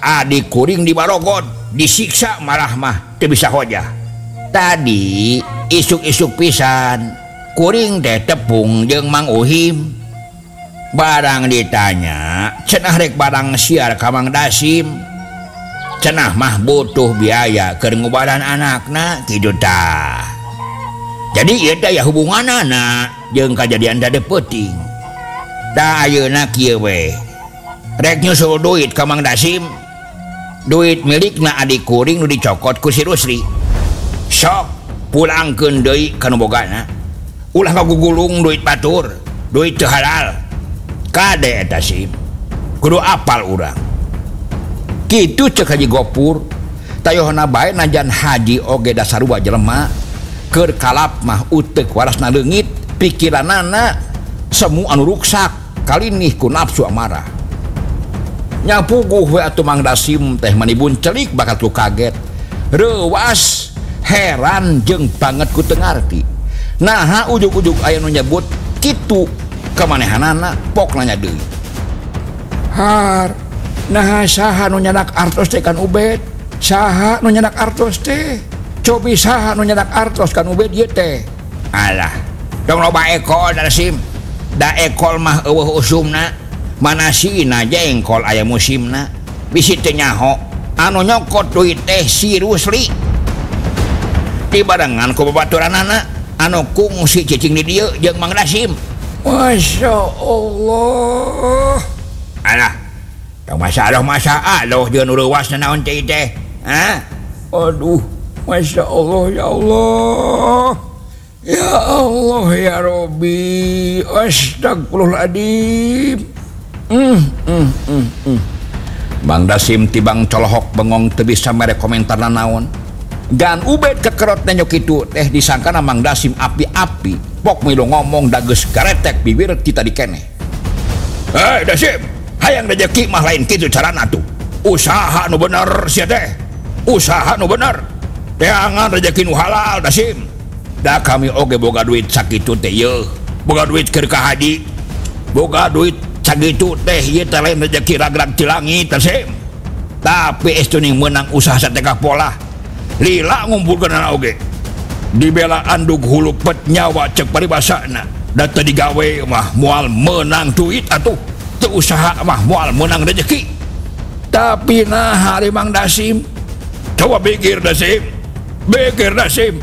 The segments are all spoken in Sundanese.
adik kuring di Barogot disiksa malah mah teu bisa hojah. Tadi isuk-isuk pisan kuring teh tepung jeung Mang Uhim. Barang ditanya cenah rek barang siar ka Mang Dasim. Cenah mah butuh biaya keur ngubadan anakna kitu tah. Jadi ieu teh ya hubunganana jeung kajadian dade peuting. Da ayeuna kieu we. Rek nyusul duit ka Mang Dasim. Duit milikna adik kuring nu dicokot ku si Rusli. Sok pulangkeun deui ka nu bogana. Ulah ngagugulung duit batur, duit teu halal. Kade eta Sim. Kudu apal urang. Kitu ceuk Haji Gopur. Tayohna bae najan haji oge dasarua jelema keur kalap mah uteuk warasna leungit, pikiranana semu anu ruksak kalinih ku nafsu amarah. Nyapuguh we atuh Mang Dasim teh manibun celik bakat lu kaget, reuwas, heran jeung banget ku teu ngarti. Naha ujug-ujug aya nu nyebut kitu kamanehanana pok nanya deui. Har, naha saha nu nyanak artos teh kan Ubed? Saha nu nyanak artos teh? Cobi saha nu nyanak artos kan Ubed ieu teh? Alah, dong loba ekol Dasim. Da ekol mah eueuh usumna. Manasina jengkol aya musimna. Bisi teu nyaho anu nyokot duit teh si Rusli. Dibarengan ku babaturanana anu kungsi cicing di dieu jeung Mang Dasim. Masya Allah. Alah, tong masalah jeung nu leuwasna naon teh teh? Ha? Aduh, Masya Allah ya Allah. Ya Allah ya Rabbi. Astagfirullahaladzim. Mang Dasim tibang colohok bengong teu bisa mere komentar naon. Gan Ubed kekerot nanya kitu teh disangkana Mang Dasim api-api. Pok milu ngomong da geus garetek bibir kita dikeneh. Hei Dasim, hayang rezeki mah lain kitu carana tuh. Usaha nu bener sia teh. Usaha nu bener. Teangan rezeki nu halal Dasim. Da kami oge boga duit sakitu teh yeuh. Boga duit keur ka haji. Boga duit sakitu teh ieu teh lain rezeki ragrag ti langit Dasim. Tapi estuning meunang usaha satekah pola. Lila ngumpulkeunana oge. Dibela andug hulu pet nyawa cek paribasana. Da teu digawe mah moal menang duit atuh. Teu usaha mah moal menang rezeki. Tapi nah hari Mang Dasim. Coba pikir Dasim. Pikir Dasim.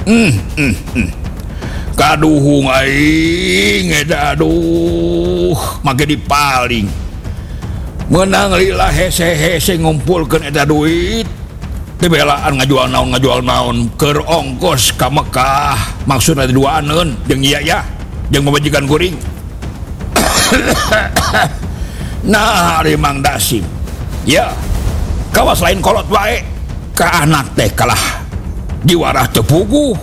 Kaduhung aing eta aduh make dipaling. Menang lila hese-hese ngumpulkeun eta duit. Dibelaan ngajual naon keur ongkos ka Mekah. Maksudna diduaaneun jeung iya jeung majikan kuring. Nah hari Mang Dasim. Ya, kawas lain kolot wae. Ka anak teh kalah jiwarah teu puguh.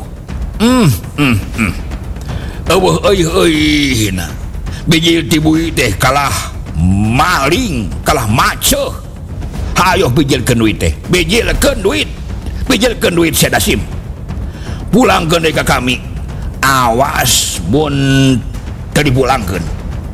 Eueuh euy na. Bijil ti bui teh kalah maling, kalah maceuh. Hayo bijilkeun duit teh. Bijilkeun duit sia Dasim. Pulangkeun deui ka kami. Awas mun teu dipulangkeun.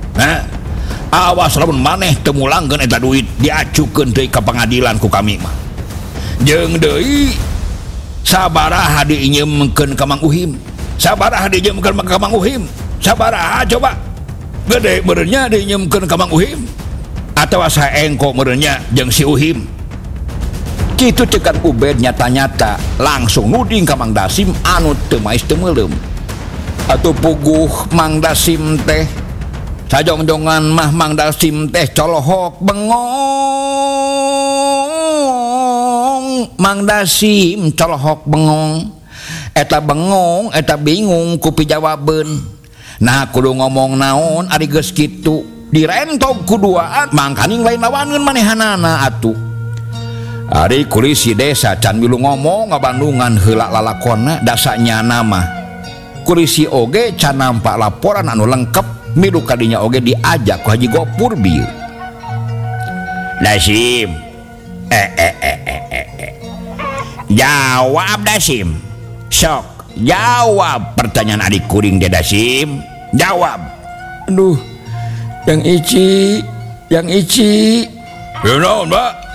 Awas lamun maneh teu mulangkeun eta duit diacukeun deui ka pangadilan ku kami mah. Jeung deui sabaraha diinyeumkeun ka Mang Uhim. Sabaraha diinyeumkeun ka Mang Uhim. Sabaraha coba. Gede beureunya diinyeumkeun ka Mang Uhim. Atawa saengko meureunnya jeung si Uhim. Kitu cekan Ubed nyata-nyata langsung nuding ka Mang Dasim anu teu mais teu meulem. Atuh puguh Mang Dasim teh sajongjongan mah Mang Dasim teh colohok bengong. Mang Dasim colohok bengong. Eta bengong, eta bingung ku pijawabeun. Nah kudu ngomong naon ari geus kitu. Direntog kuduaan mangkaning lain lawankeun manehanana atuh. Ari kulisi desa can milu ngomong ngabandungan heula lalakonna dasanya nama. Kulisi oge can nampak laporan anu lengkep milu kadinya oge diajak ku Haji Gopur bieu. Dasim. Jawab Dasim. Sok jawab pertanyaan adik kuring dia Dasim. Jawab. Aduh. Yang Ici. Ya naon, Mbak?